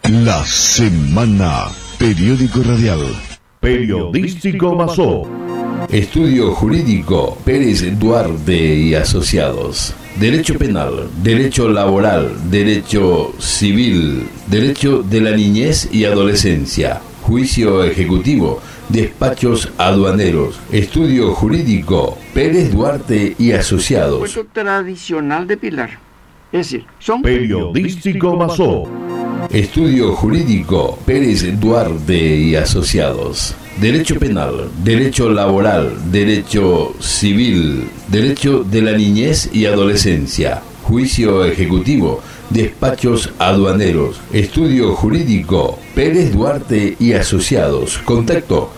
La Semana, periódico radial. Periodístico Mazó. Estudio Jurídico Pérez Duarte y Asociados. Derecho penal, derecho laboral, derecho civil, derecho de la niñez y adolescencia, juicio ejecutivo, despachos aduaneros. Estudio Jurídico Pérez Duarte y Asociados. Puesto tradicional de Pilar. Es decir, son Periodístico Mazó. Estudio Jurídico Pérez Duarte y Asociados. Derecho penal, derecho laboral, derecho civil, derecho de la niñez y adolescencia, juicio ejecutivo, despachos aduaneros. Estudio Jurídico Pérez Duarte y Asociados. Contacto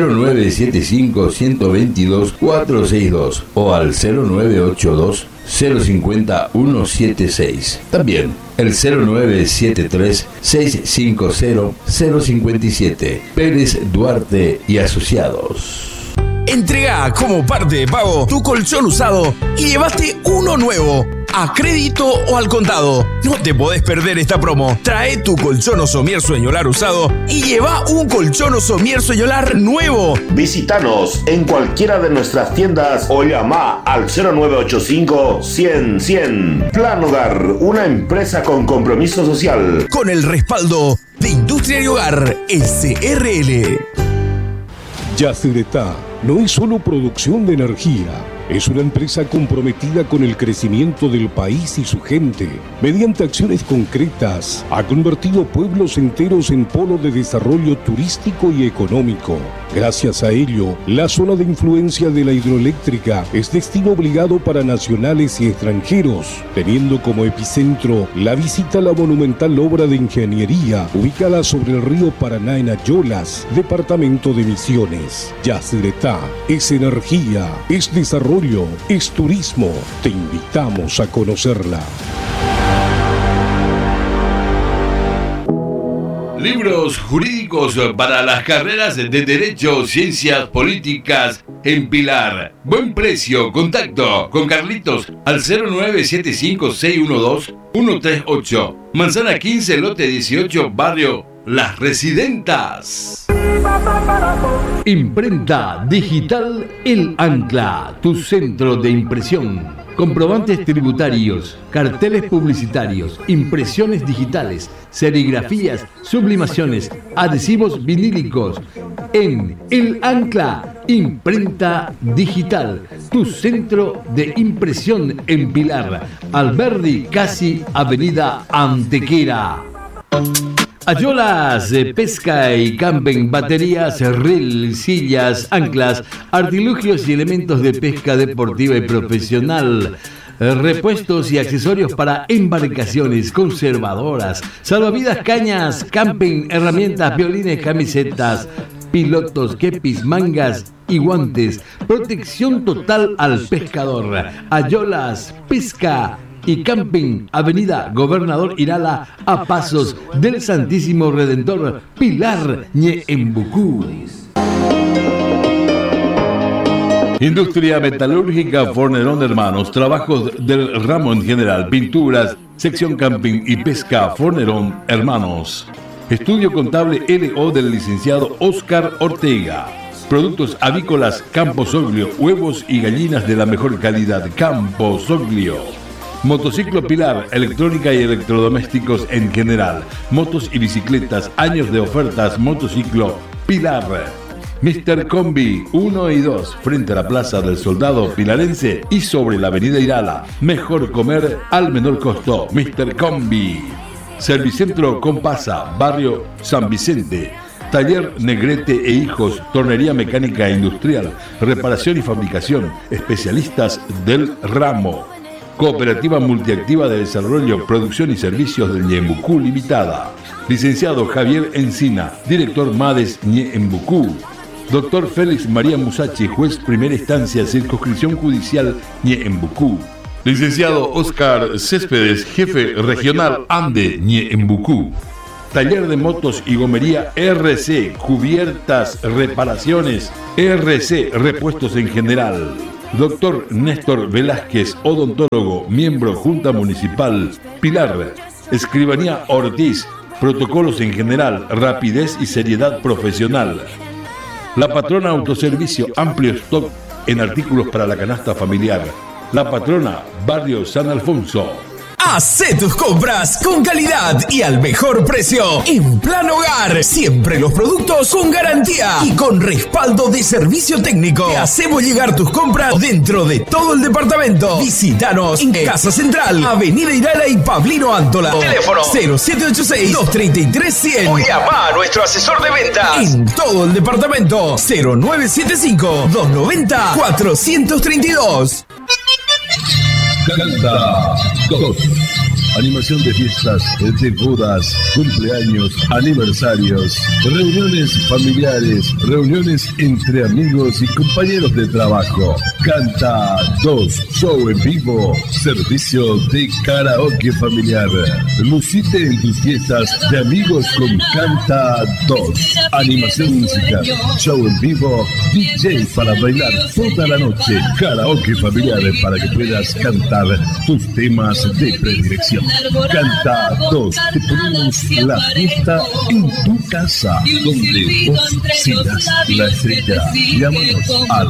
0975-122-462 o al 0982 050 176. También el 0973 650 057. Pérez Duarte y Asociados. Entrega como parte de pago tu colchón usado y llevaste uno nuevo, a crédito o al contado. No te podés perder esta promo. Trae tu colchón o somier sueñolar usado y lleva un colchón o somier sueñolar nuevo. Visítanos en cualquiera de nuestras tiendas o llama al 0985 100 100. Plan Hogar, una empresa con compromiso social. Con el respaldo de Industria y Hogar SRL. Yacyretá no es solo producción de energía, es una empresa comprometida con el crecimiento del país y su gente. Mediante acciones concretas, ha convertido pueblos enteros en polo de desarrollo turístico y económico. Gracias a ello, la zona de influencia de la hidroeléctrica es destino obligado para nacionales y extranjeros, teniendo como epicentro la visita a la monumental obra de ingeniería ubicada sobre el río Paraná en Ayolas, departamento de Misiones. Yacyretá es energía, es desarrollo, es turismo. Te invitamos a conocerla. Libros jurídicos para las carreras de Derecho, Ciencias Políticas en Pilar. Buen precio. Contacto con Carlitos al 0975-612-138. Manzana 15, lote 18, barrio Las Residentas. Imprenta Digital El Ancla, tu centro de impresión. Comprobantes tributarios, carteles publicitarios, impresiones digitales, serigrafías, sublimaciones, adhesivos vinílicos. En El Ancla, Imprenta Digital, tu centro de impresión en Pilar. Alberdi, casi Avenida Antequera. Ayolas, pesca y camping, baterías, reel, sillas, anclas, artilugios y elementos de pesca deportiva y profesional. Repuestos y accesorios para embarcaciones, conservadoras, salvavidas, cañas, camping, herramientas, violines, camisetas, pilotos, kepis, mangas y guantes. Protección total al pescador. Ayolas, pesca y camping, Avenida Gobernador Irala, a pasos del Santísimo Redentor, Pilar, Ñeembucú. Industria metalúrgica Fornerón Hermanos, trabajos del ramo en general, pinturas, sección camping y pesca Fornerón Hermanos. Estudio contable LO del licenciado Oscar Ortega. Productos avícolas Campo Soglio, huevos y gallinas de la mejor calidad, Campo Soglio. Motociclo Pilar, electrónica y electrodomésticos en general, motos y bicicletas, años de ofertas, motociclo Pilar. Mr. Combi 1 y 2, frente a la Plaza del Soldado Pilarense y sobre la Avenida Irala. Mejor comer al menor costo, Mr. Combi. Servicentro Compasa, barrio San Vicente. Taller Negrete e Hijos, tornería mecánica e industrial, reparación y fabricación, especialistas del ramo. Cooperativa Multiactiva de Desarrollo, Producción y Servicios de Ñeembucú Limitada. Licenciado Javier Encina, director MADES Ñeembucú. Doctor Félix María Musachi, juez primera instancia, circunscripción judicial Ñeembucú. Licenciado Oscar Céspedes, jefe regional Ande Ñeembucú. Taller de motos y gomería RC, cubiertas, reparaciones, RC, repuestos en general. Doctor Néstor Velázquez, odontólogo, miembro Junta Municipal Pilar. Escribanía Ortiz, protocolos en general, rapidez y seriedad profesional. La Patrona Autoservicio, amplio stock en artículos para la canasta familiar. La Patrona, Barrio San Alfonso. Hacé tus compras con calidad y al mejor precio. En Plan Hogar, siempre los productos con garantía y con respaldo de servicio técnico. Te hacemos llegar tus compras dentro de todo el departamento. Visítanos en Casa Central, Avenida Irala y Pablino Antola. Teléfono 0786-233-100. O llama a nuestro asesor de ventas. En todo el departamento, 0975-290-432. Canta 2. Animación de fiestas, de bodas, cumpleaños, aniversarios, reuniones familiares, reuniones entre amigos y compañeros de trabajo. Canta 2, show en vivo, servicio de karaoke familiar. Lucite en tus fiestas de amigos con Canta 2. Animación musical, show en vivo, DJ para bailar toda la noche, karaoke familiar para que puedas cantar tus temas de predilección. Canta 2, te ponemos la fiesta en tu casa, donde vos sigas la estrella. Llámanos al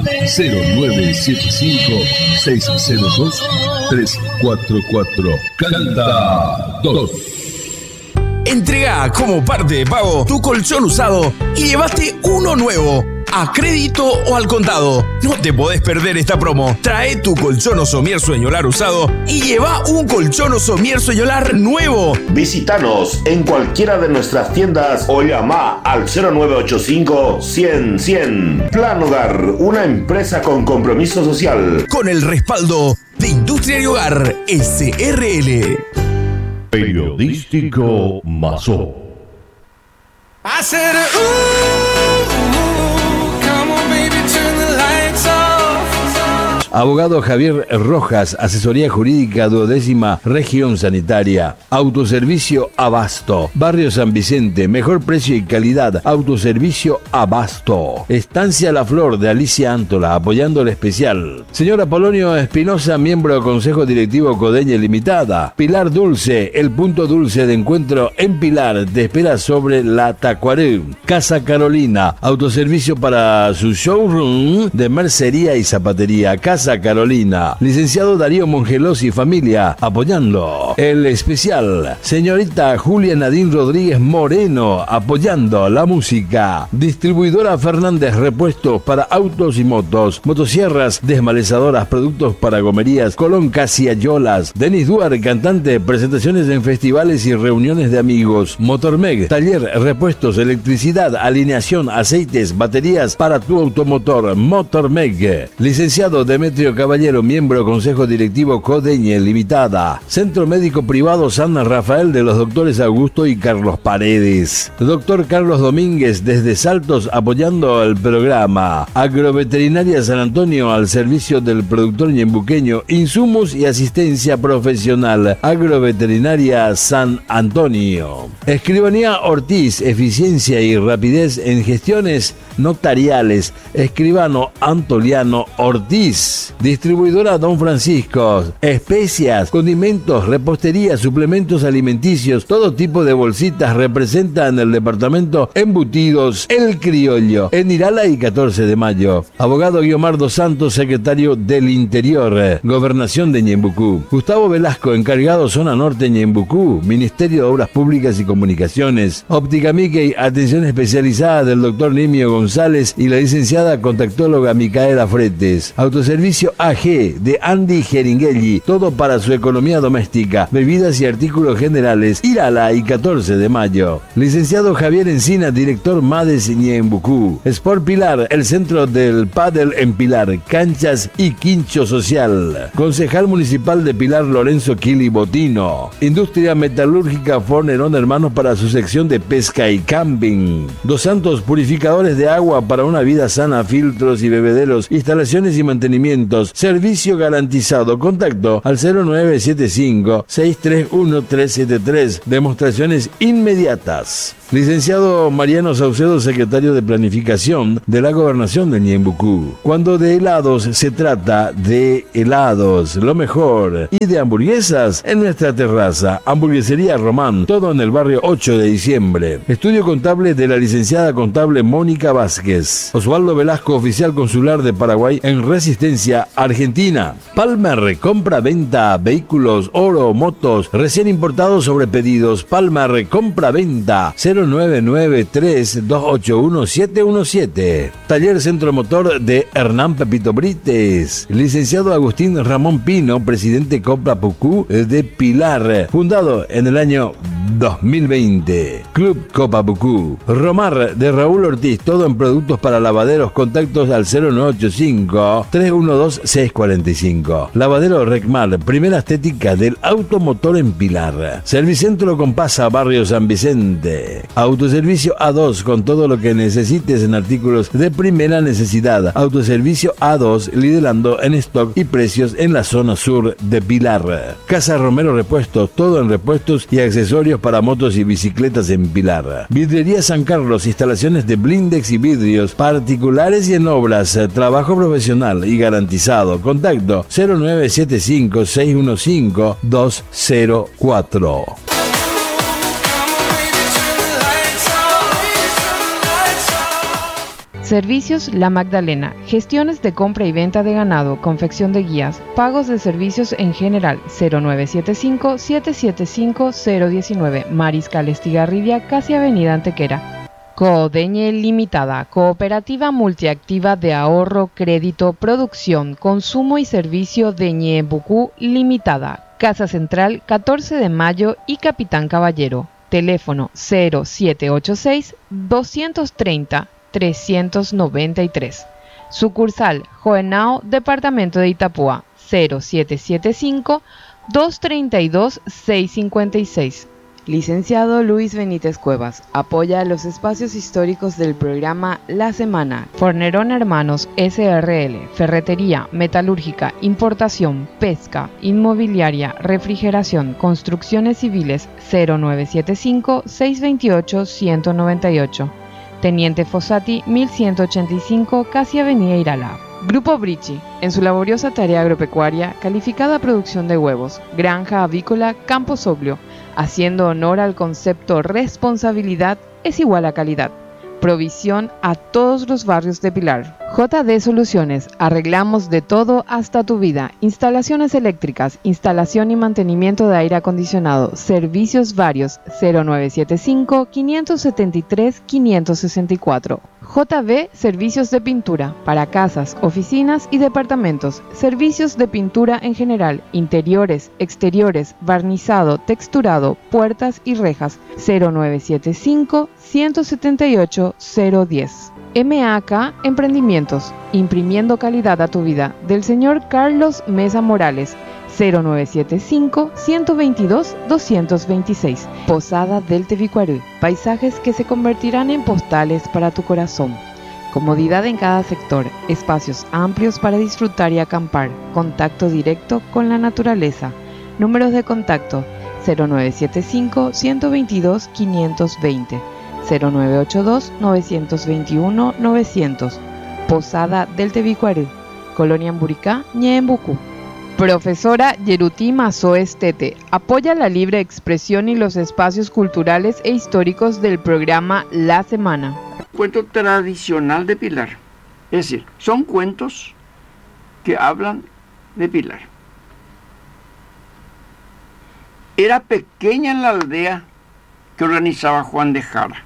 0975-602-344. Canta 2. Entrega como parte de pago tu colchón usado y llevaste uno nuevo, a crédito o al contado. No te podés perder esta promo. Trae tu colchón o somier sueñolar usado y lleva un colchón o somier sueñolar nuevo. Visítanos en cualquiera de nuestras tiendas o llama al 0985-100-100. Plan Hogar, una empresa con compromiso social. Con el respaldo de Industria y Hogar SRL. Periodístico Mazó. I said, come on baby, turn the lights off. Abogado Javier Rojas, Asesoría Jurídica 12ª Región Sanitaria. Autoservicio Abasto. Barrio San Vicente, mejor precio y calidad. Autoservicio Abasto. Estancia La Flor de Alicia Antola, apoyando el especial. Señor Apolonio Espinosa, miembro del Consejo Directivo Codeña Limitada. Pilar Dulce, el punto dulce de encuentro en Pilar, te espera sobre la Tacuaré. Casa Carolina, autoservicio para su showroom de mercería y zapatería. Casa Carolina. Licenciado Darío Mongelos y familia, apoyando el especial. Señorita Julia Nadine Rodríguez Moreno, apoyando la música. Distribuidora Fernández, repuestos para autos y motos, motosierras, desmalezadoras, productos para gomerías, Colón Casiayolas. Denis Duarte, cantante, presentaciones en festivales y reuniones de amigos. Motormeg, taller, repuestos, electricidad, alineación, aceites, baterías para tu automotor. Motormeg. Licenciado Demetrio Caballero, miembro Consejo Directivo Codeña Limitada. Centro Médico Privado San Rafael de los doctores Augusto y Carlos Paredes. Doctor Carlos Domínguez desde Saltos, apoyando el programa. Agroveterinaria San Antonio, al servicio del productor ñembuqueño, insumos y asistencia profesional. Agroveterinaria San Antonio. Escribanía Ortiz, eficiencia y rapidez en gestiones notariales. Escribano Antoliano Ortiz. Distribuidora Don Francisco, especias, condimentos, repostería, suplementos alimenticios, todo tipo de bolsitas. Representa en el departamento embutidos El Criollo, en Irala y 14 de Mayo. Abogado Guiomar dos Santos, secretario del Interior, Gobernación de Ñembucú. Gustavo Velasco, encargado Zona Norte Ñembucú, Ministerio de Obras Públicas y Comunicaciones. Óptica Mickey, atención especializada del doctor Nimio González y la licenciada contactóloga Micaela Fretes. Autoservicio AG de Andy Jeringelli, todo para su economía doméstica, bebidas y artículos generales. Irala y 14 de Mayo. Licenciado Javier Encina, director MADES Ñembucú. Sport Pilar, el centro del pádel en Pilar, canchas y quincho social. Concejal municipal de Pilar Lorenzo Kili Botino. Industria metalúrgica Fornerón Hermanos para su sección de pesca y camping. Dos Santos, purificadores de agua para una vida sana, filtros y bebederos, instalaciones y mantenimiento. Servicio garantizado. Contacto al 0975-631-373. Demostraciones inmediatas. Licenciado Mariano Saucedo, secretario de Planificación de la Gobernación de Ñembucú. Cuando de helados se trata de helados, lo mejor, y de hamburguesas en nuestra terraza. Hamburguesería Román, todo en el barrio 8 de diciembre. Estudio contable de la licenciada contable Mónica Vázquez. Osvaldo Velasco, oficial consular de Paraguay en Resistencia, Argentina. Palmer, compra-venta, vehículos, oro, motos, recién importados sobre pedidos. Palmer, compra-venta, 0993-281-717. Taller Centro Motor de Hernán Pepito Brites. Licenciado Agustín Ramón Pino, presidente Copa Pucú de Pilar, fundado en el año 2020. Club Copa Pucú. Romar de Raúl Ortiz, todo en productos para lavaderos. Contactos al 0985-312-645. Lavadero Recmar, primera estética del automotor en Pilar. Servicentro Compasa, barrio San Vicente. Autoservicio A2, con todo lo que necesites en artículos de primera necesidad. Autoservicio A2, liderando en stock y precios en la zona sur de Pilar. Casa Romero Repuestos, todo en repuestos y accesorios para motos y bicicletas en Pilar. Vidriería San Carlos, instalaciones de blindex y vidrios particulares y en obras. Trabajo profesional y garantizado. Contacto 0975-615-204. Servicios La Magdalena, gestiones de compra y venta de ganado, confección de guías, pagos de servicios en general, 0975-775-019, Mariscal Estigarribia, casi Avenida Antequera. Codeñe Limitada, cooperativa multiactiva de ahorro, crédito, producción, consumo y servicio de Ñembucú Limitada, Casa Central, 14 de Mayo y Capitán Caballero. Teléfono 0776-230-393. Sucursal Joenao, Departamento de Itapúa, 0775-232-656. Licenciado Luis Benítez Cuevas, apoya los espacios históricos del programa La Semana. Fornerón Hermanos SRL, ferretería, metalúrgica, importación, pesca, inmobiliaria, refrigeración, construcciones civiles, 0975-628-198. Teniente Fossati, 1185, casi Avenida Irala. Grupo Brichi, en su laboriosa tarea agropecuaria, calificada producción de huevos, granja avícola, campo soblio, haciendo honor al concepto responsabilidad es igual a calidad. Provisión a todos los barrios de Pilar. JD Soluciones, arreglamos de todo hasta tu vida. Instalaciones eléctricas, instalación y mantenimiento de aire acondicionado, servicios varios, 0975-573-564. JB Servicios de Pintura, para casas, oficinas y departamentos. Servicios de pintura en general, interiores, exteriores, barnizado, texturado, puertas y rejas, 0975-178-010. MAK Emprendimientos, imprimiendo calidad a tu vida, del señor Carlos Mesa Morales, 0975-122-226. Posada del Tevicuarú, paisajes que se convertirán en postales para tu corazón. Comodidad en cada sector, espacios amplios para disfrutar y acampar, contacto directo con la naturaleza. Números de contacto 0975-122-520. 0982-921-900. Posada del Tevicuarú, Colonia Amburicá, Ñembucú. Profesora Yeruti Mazoes Tete, apoya la libre expresión y los espacios culturales e históricos del programa La Semana. Cuento tradicional de Pilar. Es decir, son cuentos que hablan de Pilar. Era pequeña la aldea que organizaba Juan de Jara.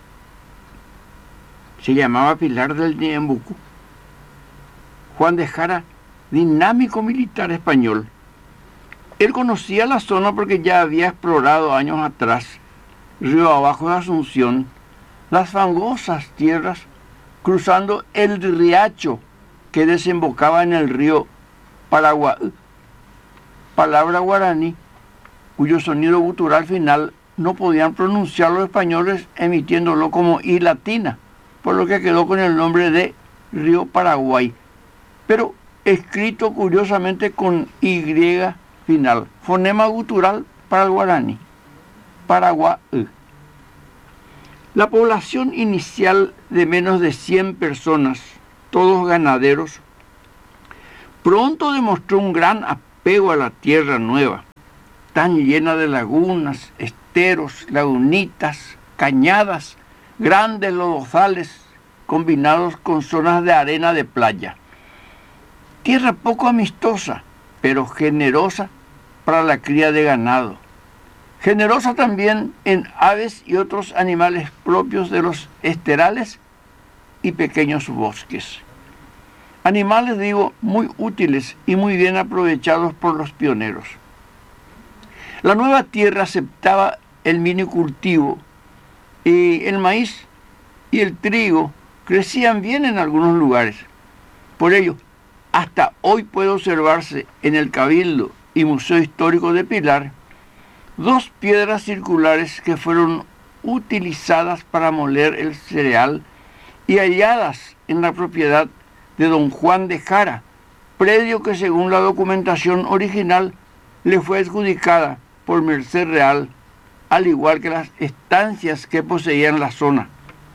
Se llamaba Pilar del Ñembucú. Juan de Jara, dinámico militar español. Él conocía la zona porque ya había explorado años atrás, río abajo de Asunción, las fangosas tierras, cruzando el riacho que desembocaba en el río Paraguay, palabra guaraní, cuyo sonido gutural final no podían pronunciar los españoles emitiéndolo como I latina, por lo que quedó con el nombre de Río Paraguay, pero escrito curiosamente con Y final, fonema gutural para el guaraní, Paraguay. La población inicial de menos de 100 personas, todos ganaderos, pronto demostró un gran apego a la tierra nueva, tan llena de lagunas, esteros, lagunitas, cañadas, grandes lodazales combinados con zonas de arena de playa. Tierra poco amistosa, pero generosa para la cría de ganado. Generosa también en aves y otros animales propios de los esterales y pequeños bosques. Animales, digo, muy útiles y muy bien aprovechados por los pioneros. La nueva tierra aceptaba el minicultivo y el maíz y el trigo crecían bien en algunos lugares. Por ello, hasta hoy puede observarse en el Cabildo y Museo Histórico de Pilar 2 piedras circulares que fueron utilizadas para moler el cereal y halladas en la propiedad de don Juan de Jara, predio que según la documentación original le fue adjudicada por merced real, al igual que las estancias que poseían la zona.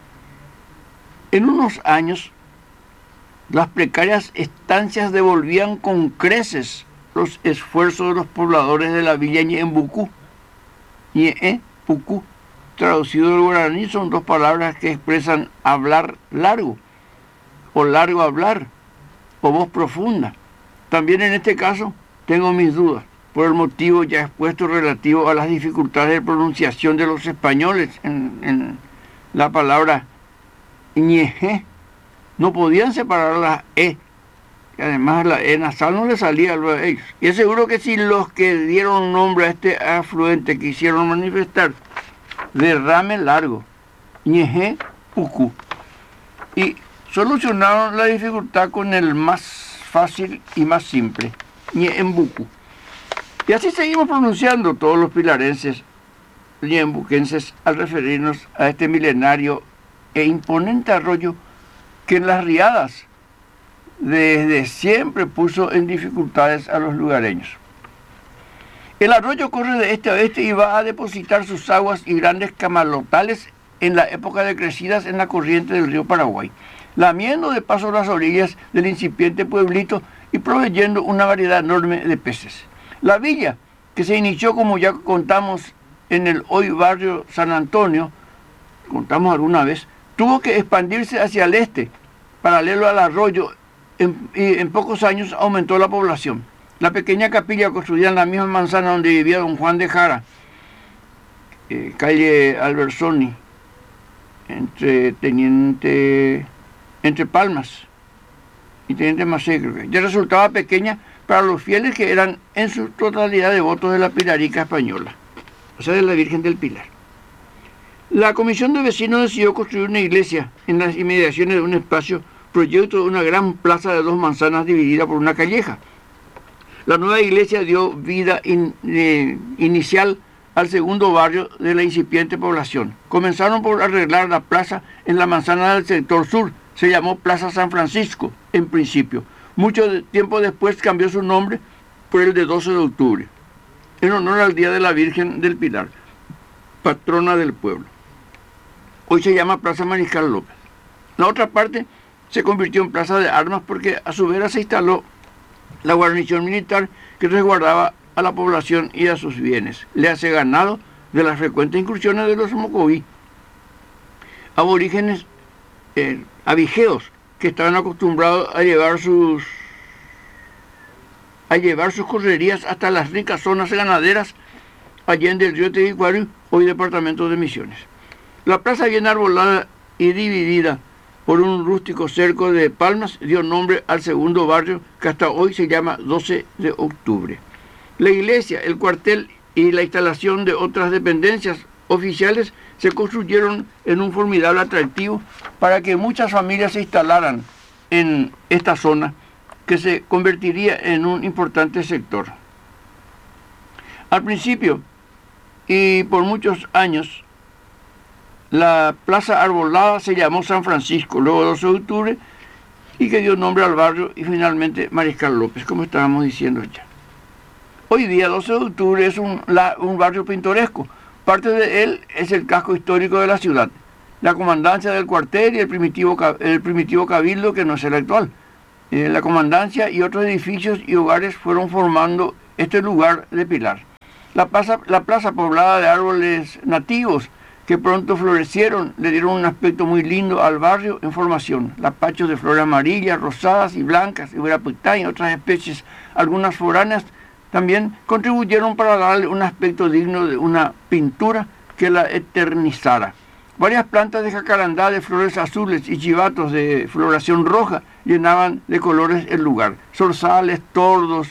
En unos años, las precarias estancias devolvían con creces los esfuerzos de los pobladores de la villa Ñeembucú. Ñeembucú, traducido del guaraní, son 2 palabras que expresan hablar largo, o largo hablar, o voz profunda. También en este caso tengo mis dudas, por el motivo ya expuesto relativo a las dificultades de pronunciación de los españoles en la palabra ñeje. No podían separar la E, y además la E nasal no le salía a ellos. Y es seguro que si los que dieron nombre a este afluente quisieron manifestar derrame largo, ñeje pucú, y solucionaron la dificultad con el más fácil y más simple, Ñeembucú. Y así seguimos pronunciando todos los pilarenses, ñeembuquenses, al referirnos a este milenario e imponente arroyo que en las riadas desde siempre puso en dificultades a los lugareños. El arroyo corre de este a oeste y va a depositar sus aguas y grandes camalotales en la época de crecidas en la corriente del río Paraguay, lamiendo de paso las orillas del incipiente pueblito y proveyendo una variedad enorme de peces. La villa, que se inició, como ya contamos, en el hoy barrio San Antonio, contamos alguna vez, tuvo que expandirse hacia el este, paralelo al arroyo, y en pocos años aumentó la población. La pequeña capilla construida en la misma manzana donde vivía don Juan de Jara, calle Albersoni, entre Palmas y Teniente Macé, creo que ya resultaba pequeña para los fieles que eran en su totalidad devotos de la Pilarica española, o sea, de la Virgen del Pilar. La comisión de vecinos decidió construir una iglesia en las inmediaciones de un espacio proyecto de una gran plaza de 2 manzanas dividida por una calleja. La nueva iglesia dio vida inicial al segundo barrio de la incipiente población. Comenzaron por arreglar la plaza en la manzana del sector sur. Se llamó Plaza San Francisco en principio. Mucho tiempo después cambió su nombre por el de 12 de octubre, en honor al Día de la Virgen del Pilar, patrona del pueblo. Hoy se llama Plaza Mariscal López. La otra parte se convirtió en plaza de armas porque a su vera se instaló la guarnición militar que resguardaba a la población y a sus bienes. Le hace ganado de las frecuentes incursiones de los mocoví, aborígenes abigeos, que estaban acostumbrados a llevar sus correrías hasta las ricas zonas ganaderas allende el río Teguicuaro, hoy departamento de Misiones. La plaza bien arbolada y dividida por un rústico cerco de palmas dio nombre al segundo barrio, que hasta hoy se llama 12 de octubre. La iglesia, el cuartel y la instalación de otras dependencias oficiales se construyeron en un formidable atractivo para que muchas familias se instalaran en esta zona, que se convertiría en un importante sector. Al principio, y por muchos años, la plaza arbolada se llamó San Francisco, luego 12 de octubre, y que dio nombre al barrio, y finalmente Mariscal López, como estábamos diciendo ya. Hoy día 12 de octubre es un barrio pintoresco. Parte de él es el casco histórico de la ciudad. la comandancia del cuartel y el primitivo cabildo, que no es el actual. La comandancia y otros edificios y hogares fueron formando este lugar de Pilar. La plaza poblada de árboles nativos que pronto florecieron le dieron un aspecto muy lindo al barrio en formación. Lapachos de flores amarillas, rosadas y blancas, iberapitá y otras especies, algunas foráneas, también contribuyeron para darle un aspecto digno de una pintura que la eternizara. Varias plantas de jacarandá de flores azules y chivatos de floración roja llenaban de colores el lugar. Zorzales, tordos,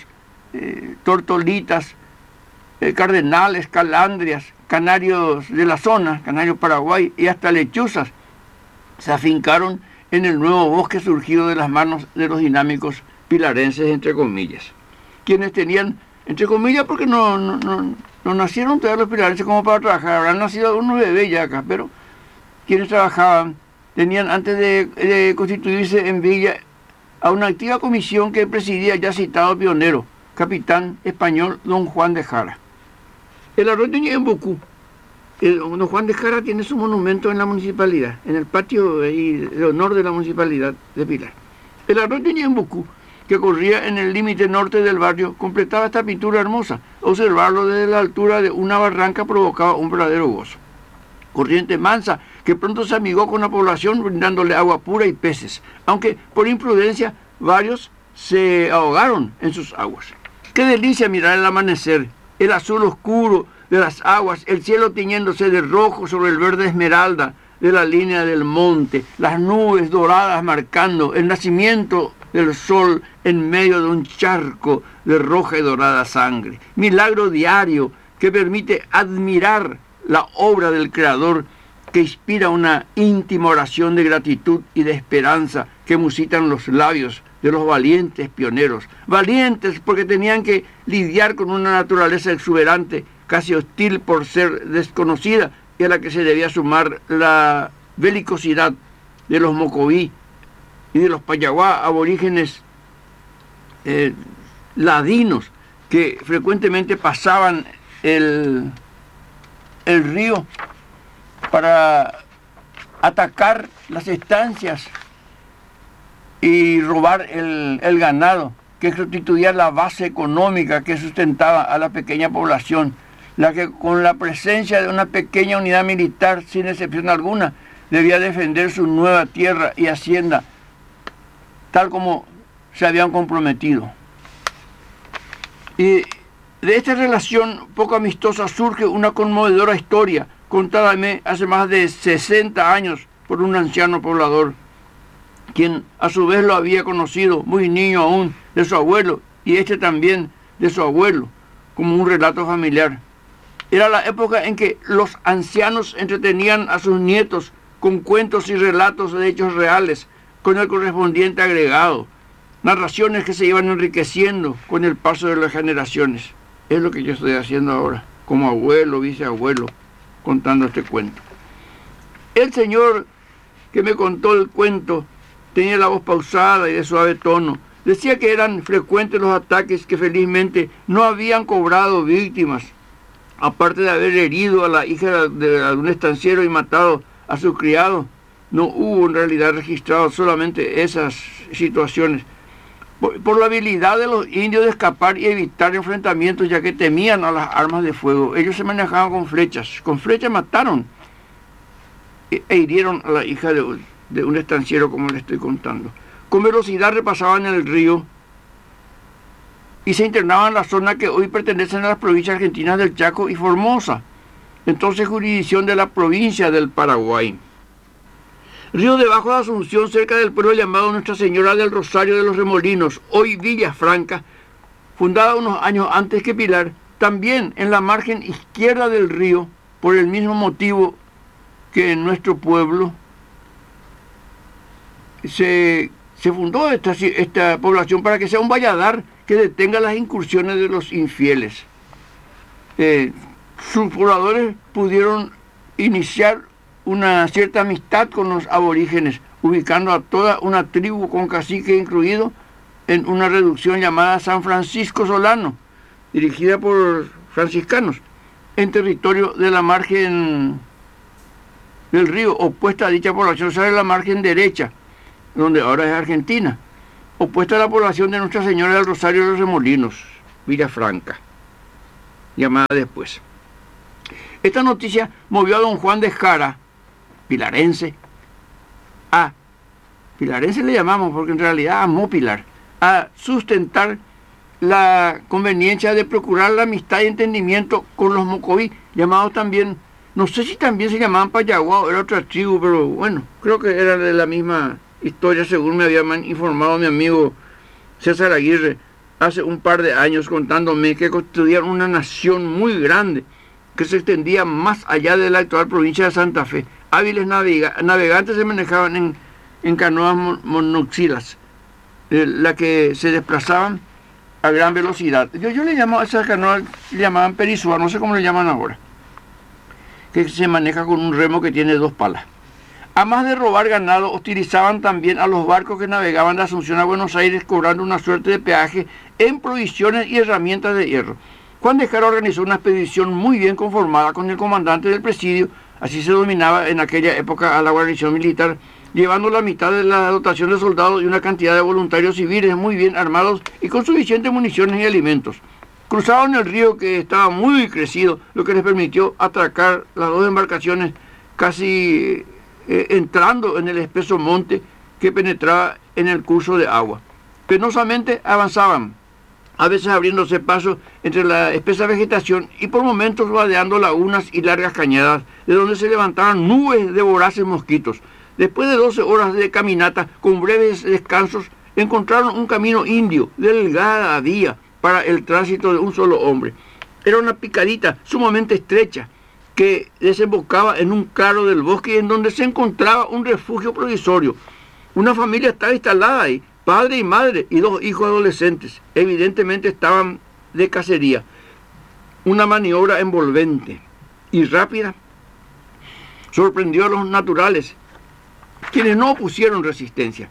tortolitas, cardenales, calandrias, canarios de la zona, canario Paraguay y hasta lechuzas se afincaron en el nuevo bosque surgido de las manos de los dinámicos pilarenses, entre comillas. Quienes tenían, entre comillas, porque no nacieron todavía los pilarenses como para trabajar, habrán nacido unos bebés ya acá, pero quienes trabajaban tenían, antes de constituirse en Villa, a una activa comisión que presidía ya citado pionero, capitán español don Juan de Jara. El arroyo de Ñembucú, don Juan de Jara tiene su monumento en la municipalidad, en el patio de honor de la municipalidad de Pilar. El arroyo de Ñembucú, que corría en el límite norte del barrio, completaba esta pintura hermosa. Observarlo desde la altura de una barranca provocaba un verdadero gozo. Corriente mansa, que pronto se amigó con la población brindándole agua pura y peces, aunque por imprudencia varios se ahogaron en sus aguas. Qué delicia mirar el amanecer, el azul oscuro de las aguas, el cielo tiñéndose de rojo sobre el verde esmeralda de la línea del monte, las nubes doradas marcando el nacimiento del sol en medio de un charco de roja y dorada sangre. Milagro diario que permite admirar la obra del Creador, que inspira una íntima oración de gratitud y de esperanza que musitan los labios de los valientes pioneros. Valientes porque tenían que lidiar con una naturaleza exuberante, casi hostil por ser desconocida, y a la que se debía sumar la belicosidad de los mocoví y de los payaguá, aborígenes ladinos, que frecuentemente pasaban el río para atacar las estancias y robar el ganado, que constituía la base económica que sustentaba a la pequeña población, la que con la presencia de una pequeña unidad militar, sin excepción alguna, debía defender su nueva tierra y hacienda, tal como se habían comprometido. Y de esta relación poco amistosa surge una conmovedora historia, contada hace más de 60 años por un anciano poblador, quien a su vez lo había conocido, muy niño aún, de su abuelo, y este también de su abuelo, como un relato familiar. Era la época en que los ancianos entretenían a sus nietos con cuentos y relatos de hechos reales, con el correspondiente agregado, narraciones que se iban enriqueciendo con el paso de las generaciones. Es lo que yo estoy haciendo ahora, como abuelo, viceabuelo, contando este cuento. El señor que me contó el cuento tenía la voz pausada y de suave tono. Decía que eran frecuentes los ataques, que felizmente no habían cobrado víctimas, aparte de haber herido a la hija de un estanciero y matado a su criado. No hubo en realidad registrado solamente esas situaciones. Por la habilidad de los indios de escapar y evitar enfrentamientos, ya que temían a las armas de fuego. Ellos se manejaban con flechas. Con flechas mataron e hirieron a la hija de un estanciero, como le estoy contando. Con velocidad repasaban el río y se internaban en la zona que hoy pertenecen a las provincias argentinas del Chaco y Formosa, entonces jurisdicción de la provincia del Paraguay. Río debajo de Asunción, cerca del pueblo llamado Nuestra Señora del Rosario de los Remolinos, hoy Villa Franca, fundada unos años antes que Pilar, también en la margen izquierda del río, por el mismo motivo que en nuestro pueblo se fundó esta población, para que sea un valladar que detenga las incursiones de los infieles. Sus pobladores pudieron iniciar una cierta amistad con los aborígenes, ubicando a toda una tribu con cacique incluido en una reducción llamada San Francisco Solano, dirigida por franciscanos, en territorio de la margen del río, opuesta a dicha población, sale la margen derecha, donde ahora es Argentina, opuesta a la población de Nuestra Señora del Rosario de los Remolinos, Villafranca, llamada después. Esta noticia movió a don Juan de Jara, pilarense, pilarense le llamamos porque en realidad amó Pilar, a sustentar la conveniencia de procurar la amistad y entendimiento con los mocoví, llamados también, no sé si también se llamaban Payaguá o era otra tribu, pero bueno, creo que era de la misma historia según me había informado mi amigo César Aguirre hace un par de años, contándome que constituían una nación muy grande que se extendía más allá de la actual provincia de Santa Fe. Hábiles navegantes se manejaban en canoas monoxilas, la que se desplazaban a gran velocidad. Yo le llamo a esas canoas, le llamaban perisúa, no sé cómo le llaman ahora, que se maneja con un remo que tiene 2 palas. Además de robar ganado, hostilizaban también a los barcos que navegaban de Asunción a Buenos Aires, cobrando una suerte de peaje en provisiones y herramientas de hierro. Juan de Jara organizó una expedición muy bien conformada con el comandante del presidio, así se dominaba en aquella época a la guarnición militar, llevando la mitad de la dotación de soldados y una cantidad de voluntarios civiles muy bien armados y con suficientes municiones y alimentos. Cruzaron el río, que estaba muy crecido, lo que les permitió atracar las 2 embarcaciones casi entrando en el espeso monte que penetraba en el curso de agua. Penosamente avanzaban, a veces abriéndose paso entre la espesa vegetación y por momentos vadeando lagunas y largas cañadas, de donde se levantaban nubes de voraces mosquitos. Después de 12 horas de caminata, con breves descansos, encontraron un camino indio, delgada vía, para el tránsito de un solo hombre. Era una picadita sumamente estrecha, que desembocaba en un claro del bosque en donde se encontraba un refugio provisorio. Una familia estaba instalada ahí, padre y madre y 2 hijos adolescentes. Evidentemente estaban de cacería. Una maniobra envolvente y rápida sorprendió a los naturales, quienes no opusieron resistencia.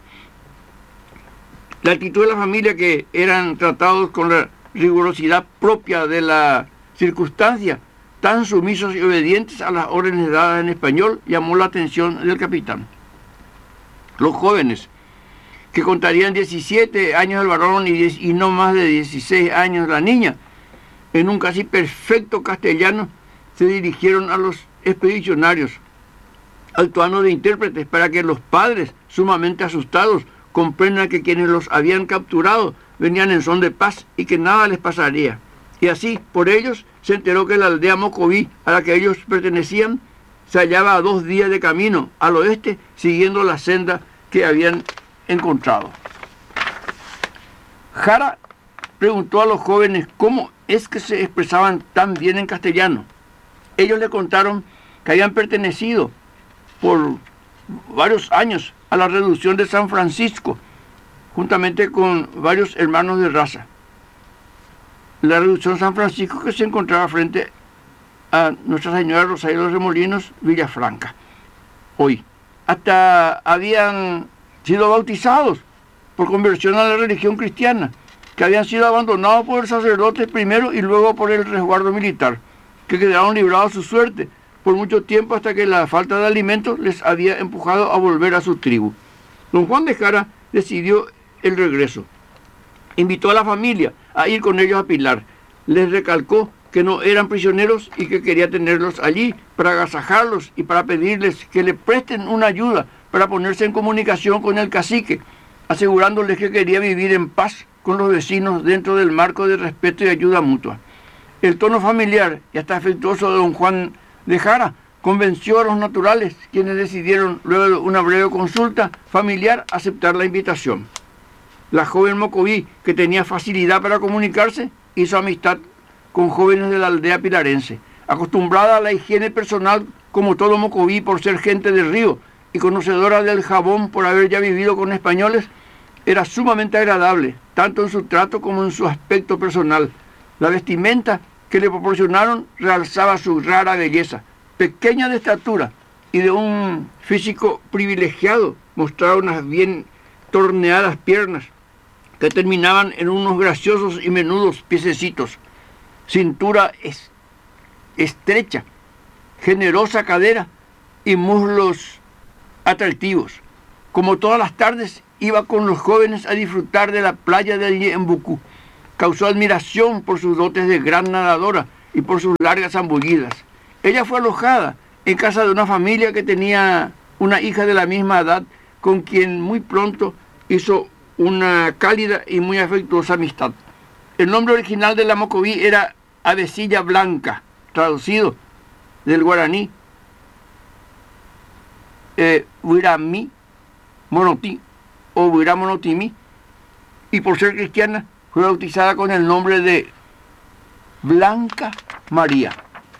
La actitud de la familia, que eran tratados con la rigurosidad propia de la circunstancia, tan sumisos y obedientes a las órdenes dadas en español, llamó la atención del capitán. Los jóvenes, que contarían 17 años el varón y no más de 16 años la niña, en un casi perfecto castellano, se dirigieron a los expedicionarios, actuando de intérpretes para que los padres, sumamente asustados, comprendan que quienes los habían capturado venían en son de paz y que nada les pasaría. Y así, por ellos, se enteró que la aldea Mocoví, a la que ellos pertenecían, se hallaba a 2 días de camino al oeste, siguiendo la senda que habían encontrado. Jara preguntó a los jóvenes cómo es que se expresaban tan bien en castellano. Ellos le contaron que habían pertenecido por varios años a la reducción de San Francisco, juntamente con varios hermanos de raza. La reducción San Francisco, que se encontraba frente a Nuestra Señora Rosario de los Remolinos, Villafranca. Hoy, hasta habían sido bautizados por conversión a la religión cristiana, que habían sido abandonados por el sacerdote primero y luego por el resguardo militar, que quedaron librados a su suerte por mucho tiempo hasta que la falta de alimentos les había empujado a volver a su tribu. Don Juan de Jara decidió el regreso. Invitó a la familia a ir con ellos a Pilar. Les recalcó que no eran prisioneros y que quería tenerlos allí para agasajarlos y para pedirles que le presten una ayuda para ponerse en comunicación con el cacique, asegurándoles que quería vivir en paz con los vecinos dentro del marco de respeto y ayuda mutua. El tono familiar y hasta afectuoso de don Juan de Jara convenció a los naturales, quienes decidieron, luego de una breve consulta familiar, aceptar la invitación. La joven Mocoví, que tenía facilidad para comunicarse, hizo amistad con jóvenes de la aldea pilarense. Acostumbrada a la higiene personal como todo Mocoví por ser gente del río y conocedora del jabón por haber ya vivido con españoles, era sumamente agradable, tanto en su trato como en su aspecto personal. La vestimenta que le proporcionaron realzaba su rara belleza. Pequeña de estatura y de un físico privilegiado, mostraba unas bien torneadas piernas que terminaban en unos graciosos y menudos piececitos, cintura estrecha, generosa cadera y muslos atractivos. Como todas las tardes, iba con los jóvenes a disfrutar de la playa del Ñeembucú. Causó admiración por sus dotes de gran nadadora y por sus largas zambullidas. Ella fue alojada en casa de una familia que tenía una hija de la misma edad, con quien muy pronto hizo una cálida y muy afectuosa amistad. El nombre original de la Mocoví era Avecilla Blanca, traducido del guaraní Huirami Monotí o Huiramonotimi, y por ser cristiana fue bautizada con el nombre de Blanca María.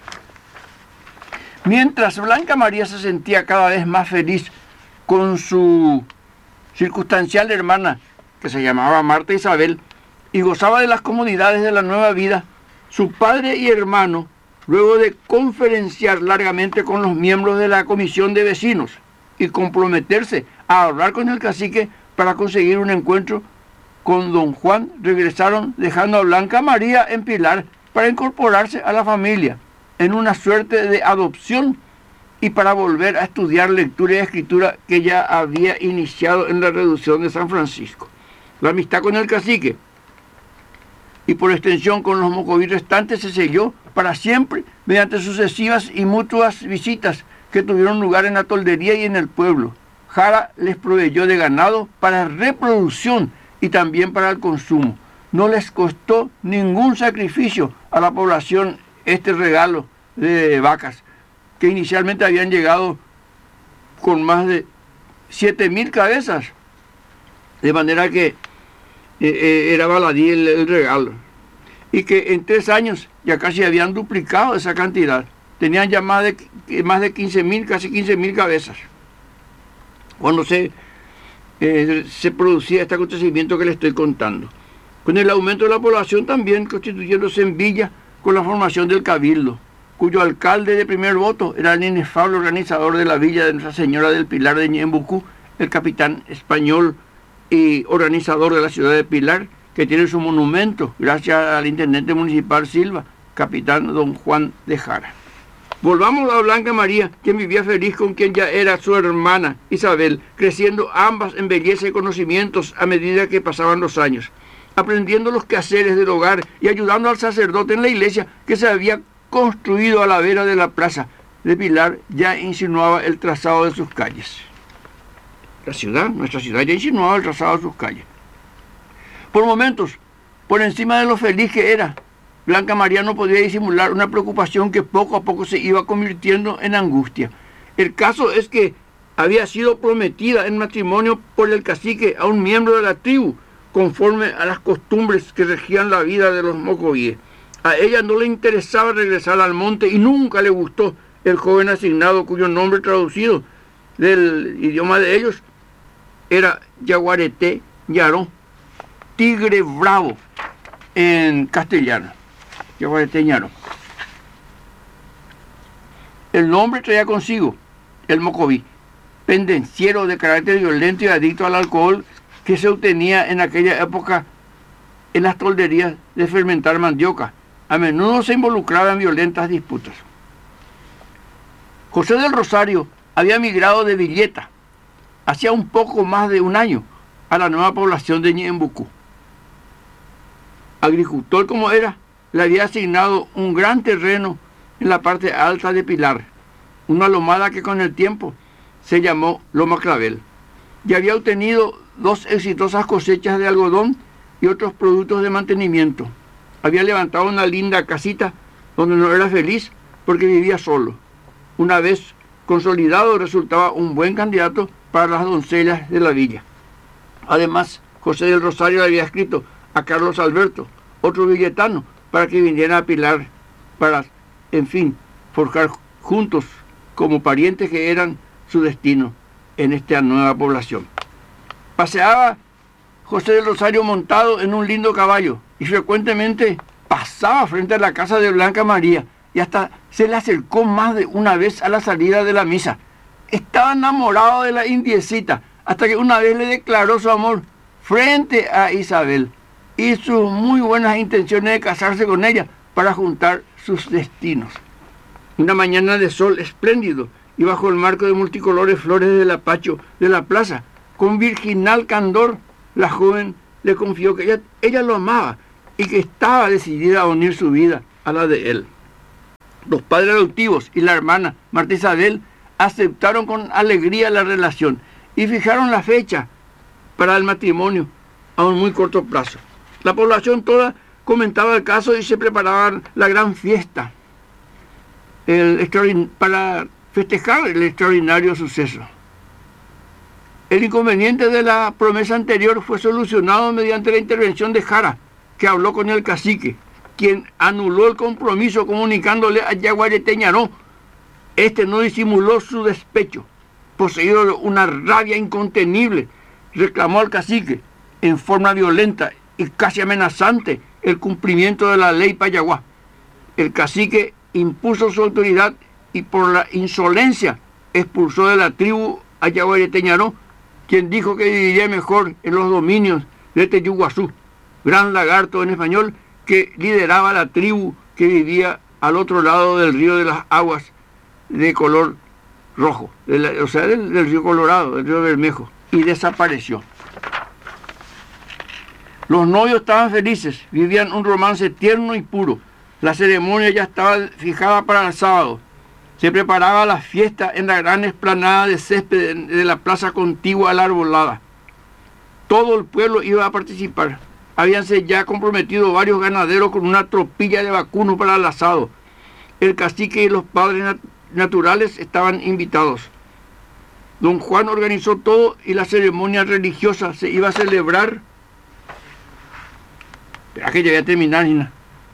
Mientras Blanca María se sentía cada vez más feliz con su circunstancial hermana, que se llamaba Marta Isabel, y gozaba de las comodidades de la nueva vida, su padre y hermano, luego de conferenciar largamente con los miembros de la comisión de vecinos y comprometerse a hablar con el cacique para conseguir un encuentro con don Juan, regresaron dejando a Blanca María en Pilar para incorporarse a la familia en una suerte de adopción y para volver a estudiar lectura y escritura que ya había iniciado en la reducción de San Francisco. La amistad con el cacique y por extensión con los mocoví restantes se selló para siempre mediante sucesivas y mutuas visitas que tuvieron lugar en la toldería y en el pueblo. Jara les proveyó de ganado para reproducción y también para el consumo. No les costó ningún sacrificio a la población este regalo de vacas, que inicialmente habían llegado con más de 7.000 cabezas, de manera que era baladí el regalo, y que en 3 años ya casi habían duplicado esa cantidad. Tenían ya más de 15.000, casi 15.000 cabezas, cuando se producía este acontecimiento que les estoy contando. Con el aumento de la población también constituyéndose en villa con la formación del cabildo, cuyo alcalde de primer voto era el inefable organizador de la villa de Nuestra Señora del Pilar de Ñeembucú, el capitán español y organizador de la ciudad de Pilar, que tiene su monumento gracias al intendente municipal Silva, capitán don Juan de Jara. Volvamos a Blanca María, quien vivía feliz con quien ya era su hermana Isabel, creciendo ambas en belleza y conocimientos a medida que pasaban los años, aprendiendo los quehaceres del hogar y ayudando al sacerdote en la iglesia que se había construido a la vera de la plaza de Pilar. Ya insinuaba el trazado de sus calles. Nuestra ciudad ya insinuaba el trazado de sus calles. Por momentos, por encima de lo feliz que era, Blanca María no podía disimular una preocupación que poco a poco se iba convirtiendo en angustia. El caso es que había sido prometida en matrimonio por el cacique a un miembro de la tribu, conforme a las costumbres que regían la vida de los mocovíes. A ella no le interesaba regresar al monte y nunca le gustó el joven asignado, cuyo nombre traducido del idioma de ellos era Yaguareté Ñaró, tigre bravo en castellano. Yaguareté Ñaró. El nombre traía consigo el mocoví, pendenciero de carácter violento y adicto al alcohol, que se obtenía en aquella época en las tolderías de fermentar mandioca. A menudo se involucraba en violentas disputas. José del Rosario había migrado de Villeta hacía un poco más de un año a la nueva población de Ñeembucú. Agricultor como era, le había asignado un gran terreno en la parte alta de Pilar, una lomada que con el tiempo se llamó Loma Clavel, y había obtenido 2 exitosas cosechas de algodón y otros productos de mantenimiento. Había levantado una linda casita donde no era feliz porque vivía solo. Una vez consolidado, resultaba un buen candidato para las doncellas de la villa. Además, José del Rosario le había escrito a Carlos Alberto, otro villetano, para que viniera a Pilar para, en fin, forjar juntos, como parientes que eran, su destino en esta nueva población. Paseaba José del Rosario montado en un lindo caballo y frecuentemente pasaba frente a la casa de Blanca María y hasta se le acercó más de una vez a la salida de la misa. Estaba enamorado de la indiecita hasta que una vez le declaró su amor frente a Isabel y sus muy buenas intenciones de casarse con ella para juntar sus destinos. Una mañana de sol espléndido y bajo el marco de multicolores flores del apacho de la plaza, con virginal candor, la joven le confió que ella lo amaba y que estaba decidida a unir su vida a la de él. Los padres adoptivos y la hermana Marta Isabel aceptaron con alegría la relación y fijaron la fecha para el matrimonio a un muy corto plazo. La población toda comentaba el caso y se preparaban la gran fiesta para festejar el extraordinario suceso. El inconveniente de la promesa anterior fue solucionado mediante la intervención de Jara, que habló con el cacique, quien anuló el compromiso comunicándole a Yaguareté Ñaró. Este no disimuló su despecho. Poseído de una rabia incontenible, reclamó al cacique, en forma violenta y casi amenazante, el cumplimiento de la ley Payaguá. El cacique impuso su autoridad y por la insolencia expulsó de la tribu a Yaguareté Ñaró, quien dijo que viviría mejor en los dominios de Teyuguazú, gran lagarto en español, que lideraba la tribu que vivía al otro lado del río de las aguas de color rojo, del río Colorado, del río Bermejo, y desapareció. Los novios estaban felices, vivían un romance tierno y puro. La ceremonia ya estaba fijada para el sábado. Se preparaba la fiesta en la gran explanada de césped de la plaza contigua a la arbolada. Todo el pueblo iba a participar. Habíanse ya comprometido varios ganaderos con una tropilla de vacunos para el asado. El cacique y los padres naturales estaban invitados. Don Juan organizó todo y la ceremonia religiosa se iba a celebrar. Espera que ya voy a terminar, Nina.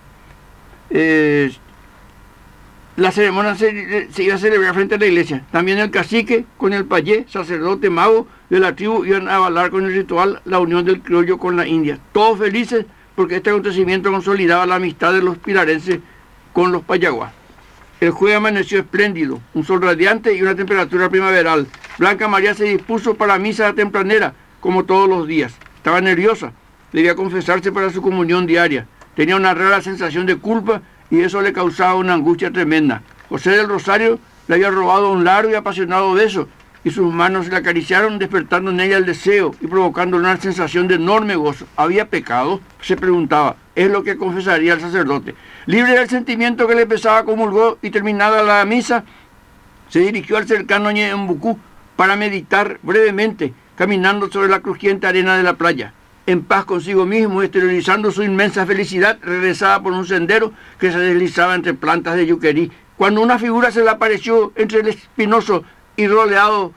La ceremonia se iba a celebrar frente a la iglesia. También el cacique con el payé, sacerdote mago de la tribu, iban a avalar con el ritual la unión del criollo con la india. Todos felices porque este acontecimiento consolidaba la amistad de los pilarenses con los payaguás. El jueves amaneció espléndido, un sol radiante y una temperatura primaveral. Blanca María se dispuso para misa tempranera, como todos los días. Estaba nerviosa, debía confesarse para su comunión diaria. Tenía una rara sensación de culpa y eso le causaba una angustia tremenda. José del Rosario le había robado un largo y apasionado beso y sus manos le acariciaron, despertando en ella el deseo y provocando una sensación de enorme gozo. ¿Había pecado?, se preguntaba. Es lo que confesaría el sacerdote. Libre del sentimiento que le pesaba, comulgó y terminada la misa, se dirigió al cercano Ñembucú para meditar brevemente, caminando sobre la crujiente arena de la playa. En paz consigo mismo, exteriorizando su inmensa felicidad, regresaba por un sendero que se deslizaba entre plantas de yuquerí, cuando una figura se le apareció entre el espinoso y raleado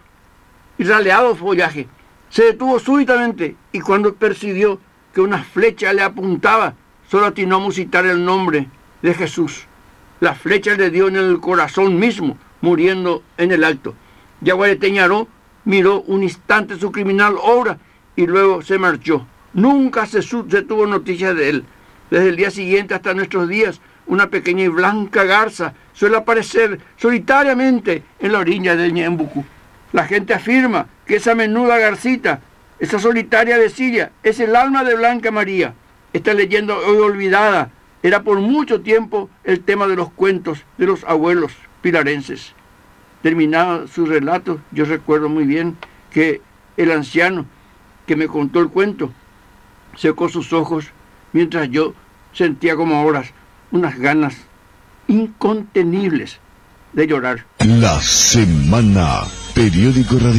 follaje. Se detuvo súbitamente y cuando percibió que una flecha le apuntaba, solo atinó a musitar el nombre de Jesús. La flecha le dio en el corazón mismo, muriendo en el acto. Yaguareté Ñaró miró un instante su criminal obra y luego se marchó. Nunca se tuvo noticia de él. Desde el día siguiente hasta nuestros días, una pequeña y blanca garza suele aparecer solitariamente en la orilla del Ñembucú. La gente afirma que esa menuda garcita, esa solitaria de Siria, es el alma de Blanca María. Esta leyenda hoy olvidada era por mucho tiempo el tema de los cuentos de los abuelos pilarenses. Terminado su relato, yo recuerdo muy bien que el anciano que me contó el cuento secó sus ojos mientras yo sentía como ahora unas ganas incontenibles de llorar. La Semana, periódico radial.